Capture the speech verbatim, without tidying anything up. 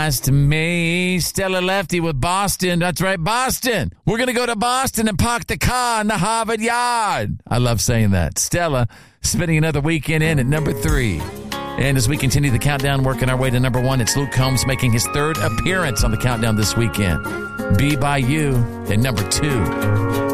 To me, Stella Lefty with Boston. That's right, Boston. We're going to go to Boston and park the car in the Harvard Yard. I love saying that. Stella spending another weekend in at number three. And as we continue the countdown, working our way to number one, it's Luke Combs making his third appearance on the countdown this weekend. Be By You at number two.